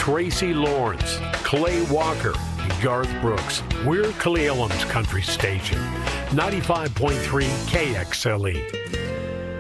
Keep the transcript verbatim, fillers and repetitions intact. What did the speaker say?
Tracy Lawrence, Clay Walker, and Garth Brooks. We're Cle Elum's country station, ninety-five point three K X L E.